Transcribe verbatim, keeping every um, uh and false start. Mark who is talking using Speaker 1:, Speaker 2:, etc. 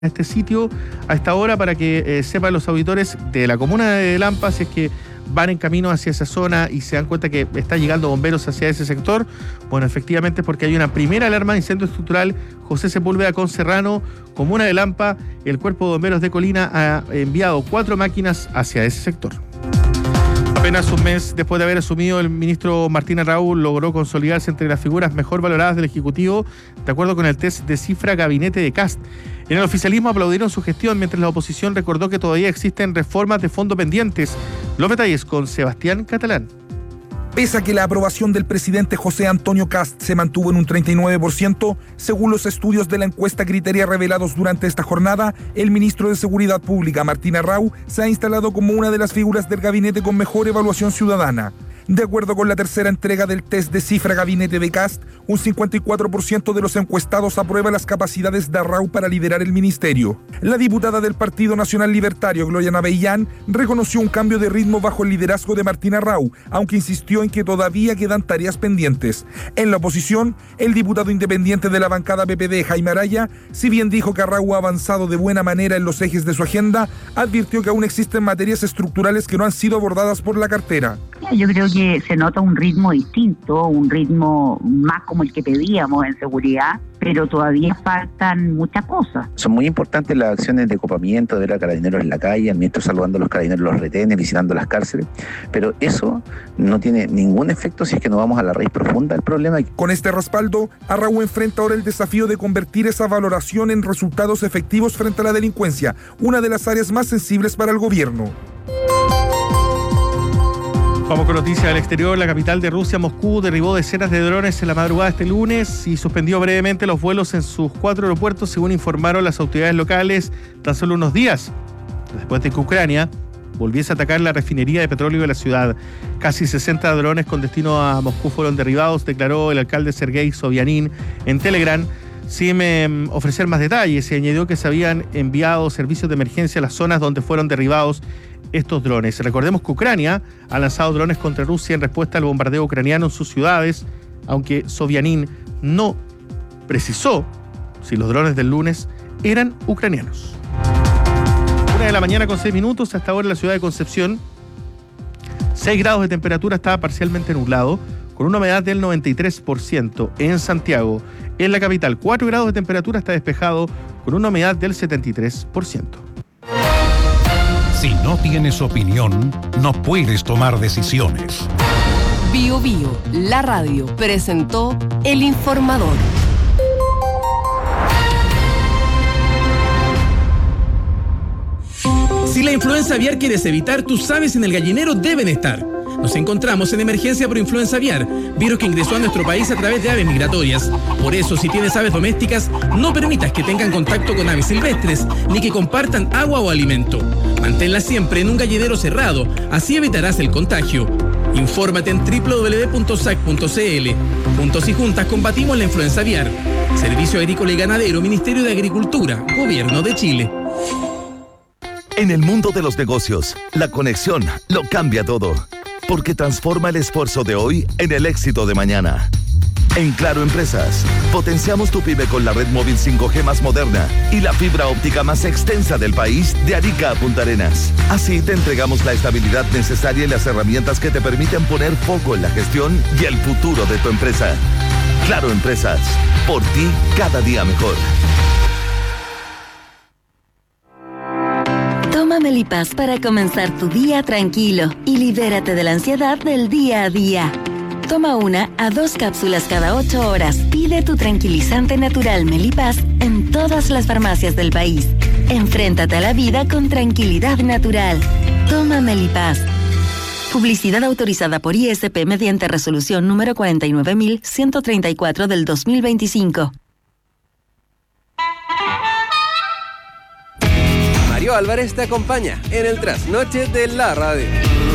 Speaker 1: este sitio a esta hora para que eh, sepan los auditores de la comuna de Lampa si es que van en camino hacia esa zona y se dan cuenta que están llegando bomberos hacia ese sector. Bueno, efectivamente es porque hay una primera alarma de incendio estructural. José Sepúlveda con Serrano, comuna de Lampa, el Cuerpo de Bomberos de Colina ha enviado cuatro máquinas hacia ese sector. Apenas un mes después de haber asumido, el ministro Martín Arrau logró consolidarse entre las figuras mejor valoradas del Ejecutivo, de acuerdo con el test de cifra Gabinete de Cast. En el oficialismo aplaudieron su gestión, mientras la oposición recordó que todavía existen reformas de fondo pendientes. Los detalles con Sebastián Catalán.
Speaker 2: Pese a que la aprobación del presidente José Antonio Cast se mantuvo en un treinta y nueve por ciento, según los estudios de la encuesta Criteria revelados durante esta jornada, el ministro de Seguridad Pública, Martín Arrau, se ha instalado como una de las figuras del gabinete con mejor evaluación ciudadana. De acuerdo con la tercera entrega del test de cifra Gabinete de Cast, un cincuenta y cuatro por ciento de los encuestados aprueba las capacidades de Arrau para liderar el ministerio. La diputada del Partido Nacional Libertario, Gloria Navellán, reconoció un cambio de ritmo bajo el liderazgo de Martín Arrau, aunque insistió en que todavía quedan tareas pendientes. En la oposición, el diputado independiente de la bancada P P D, Jaime Araya, si bien dijo que Arrau ha avanzado de buena manera en los ejes de su agenda, advirtió que aún existen materias estructurales que no han sido abordadas por la cartera.
Speaker 3: Yo creo que se nota un ritmo distinto, un ritmo más como el que pedíamos en seguridad, pero todavía faltan muchas cosas.
Speaker 4: Son muy importantes las acciones de copamiento, de ver a carabineros en la calle, al ministro saludando a los carabineros, los retenes, visitando las cárceles, pero eso no tiene ningún efecto si es que no vamos a la raíz profunda del problema.
Speaker 2: Con este respaldo, Arrau enfrenta ahora el desafío de convertir esa valoración en resultados efectivos frente a la delincuencia, una de las áreas más sensibles para el gobierno.
Speaker 1: Vamos con noticias del exterior. La capital de Rusia, Moscú, derribó decenas de drones en la madrugada de este lunes y suspendió brevemente los vuelos en sus cuatro aeropuertos, según informaron las autoridades locales tan solo unos días después de que Ucrania volviese a atacar la refinería de petróleo de la ciudad. Casi sesenta drones con destino a Moscú fueron derribados, declaró el alcalde Sergei Sobyanin en Telegram, sin eh, ofrecer más detalles. Se añadió que se habían enviado servicios de emergencia a las zonas donde fueron derribados estos drones. Recordemos que Ucrania ha lanzado drones contra Rusia en respuesta al bombardeo ucraniano en sus ciudades, aunque Sobyanin no precisó si los drones del lunes eran ucranianos. Una de la mañana con seis minutos, hasta ahora en la ciudad de Concepción, seis grados de temperatura, estaba parcialmente nublado, con una humedad del noventa y tres por ciento. En Santiago, en la capital, cuatro grados de temperatura, está despejado, con una humedad del setenta y tres por ciento.
Speaker 5: Si no tienes opinión, no puedes tomar decisiones.
Speaker 6: Bio Bio, la radio, presentó El Informador.
Speaker 7: Si la influenza aviar quieres evitar, tus aves en el gallinero deben estar. Nos encontramos en emergencia por influenza aviar, virus que ingresó a nuestro país a través de aves migratorias. Por eso, si tienes aves domésticas, no permitas que tengan contacto con aves silvestres, ni que compartan agua o alimento. Manténlas siempre en un gallinero cerrado, así evitarás el contagio. Infórmate en doble u doble u doble u punto s a c punto c l. Juntos y juntas combatimos la influenza aviar. Servicio Agrícola y Ganadero, Ministerio de Agricultura, Gobierno de Chile.
Speaker 8: En el mundo de los negocios, la conexión lo cambia todo, porque transforma el esfuerzo de hoy en el éxito de mañana. En Claro Empresas, potenciamos tu pyme con la red móvil cinco G más moderna y la fibra óptica más extensa del país, de Arica a Punta Arenas. Así te entregamos la estabilidad necesaria y las herramientas que te permiten poner foco en la gestión y el futuro de tu empresa. Claro Empresas, por ti cada día mejor.
Speaker 9: Toma Melipaz para comenzar tu día tranquilo y libérate de la ansiedad del día a día. Toma una a dos cápsulas cada ocho horas. Pide tu tranquilizante natural Melipaz en todas las farmacias del país. Enfréntate a la vida con tranquilidad natural. Toma Melipaz. Publicidad autorizada por I S P mediante resolución número cuarenta y nueve mil ciento treinta y cuatro del dos mil veinticinco.
Speaker 10: Mario Álvarez te acompaña en el trasnoche de la radio.